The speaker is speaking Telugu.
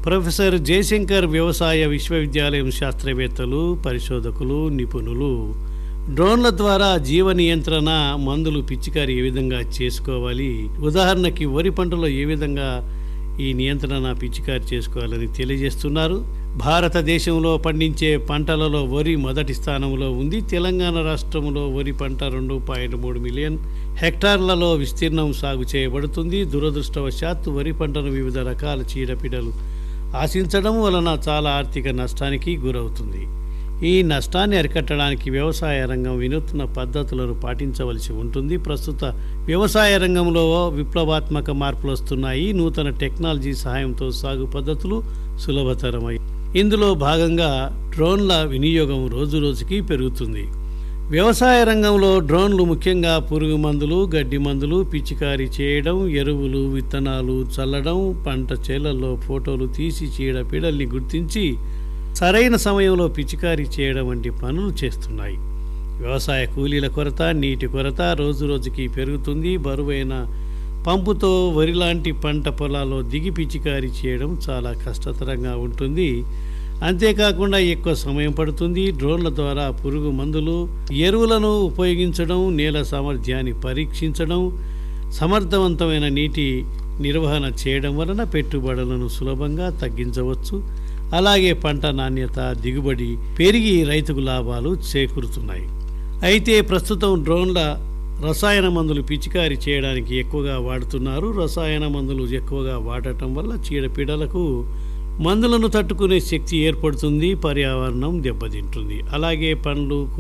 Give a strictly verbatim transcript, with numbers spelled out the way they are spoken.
ప్రొఫెసర్ జయశంకర్ వ్యవసాయ విశ్వవిద్యాలయం శాస్త్రవేత్తలు, పరిశోధకులు, నిపుణులు డ్రోన్ల ద్వారా జీవ నియంత్రణ, మందులు పిచికారీ ఏ విధంగా చేసుకోవాలి, ఉదాహరణకి వరి పంటలో ఏ విధంగా ఈ నియంత్రణ పిచికారీ చేసుకోవాలని తెలియజేస్తున్నారు. భారతదేశంలో పండించే పంటలలో వరి మొదటి స్థానంలో ఉంది. తెలంగాణ రాష్ట్రంలో వరి పంట రెండు పాయింట్ మూడు మిలియన్ హెక్టార్లలో విస్తీర్ణం సాగు చేయబడుతుంది. దురదృష్టవశాత్తు వరి పంటను వివిధ రకాల చీడపీడలు ఆశించడం వలన చాలా ఆర్థిక నష్టానికి గురవుతుంది. ఈ నష్టాన్ని అరికట్టడానికి వ్యవసాయ రంగం వినూత్న పద్ధతులను పాటించవలసి ఉంటుంది. ప్రస్తుత వ్యవసాయ రంగంలో విప్లవాత్మక మార్పులు వస్తున్నాయి. నూతన టెక్నాలజీ సహాయంతో సాగు పద్ధతులు సులభతరమై ఇందులో భాగంగా డ్రోన్ల వినియోగం రోజు రోజుకి పెరుగుతుంది. వ్యవసాయ రంగంలో డ్రోన్లు ముఖ్యంగా పురుగు మందులు, గడ్డి మందులు పిచికారీ చేయడం, ఎరువులు, విత్తనాలు చల్లడం, పంట చేలల్లో ఫోటోలు తీసి చీడపీడల్ని గుర్తించి సరైన సమయంలో పిచికారీ చేయడం వంటి పనులు చేస్తున్నాయి. వ్యవసాయ కూలీల కొరత, నీటి కొరత రోజు రోజుకి పెరుగుతుంది. బరువైన పంపుతో వరి లాంటి పంట పొలాల్లో దిగి పిచికారీ చేయడం చాలా కష్టతరంగా ఉంటుంది. అంతేకాకుండా ఎక్కువ సమయం పడుతుంది. డ్రోన్ల ద్వారా పురుగు మందులు, ఎరువులను ఉపయోగించడం, నేల సామర్థ్యాన్ని పరీక్షించడం, సమర్థవంతమైన నీటి నిర్వహణ చేయడం వలన పెట్టుబడులను సులభంగా తగ్గించవచ్చు. అలాగే పంట నాణ్యత, దిగుబడి పెరిగి రైతుకు లాభాలు చేకూరుతున్నాయి. అయితే ప్రస్తుతం డ్రోన్ల రసాయన మందులు పిచికారీ చేయడానికి ఎక్కువగా వాడుతున్నారు. రసాయన మందులు ఎక్కువగా వాడటం వల్ల చీడపీడలకు మందులను తట్టుకునే శక్తి ఏర్పడుతుంది, పర్యావరణం దెబ్బతింటుంది. అలాగే పండ్లు,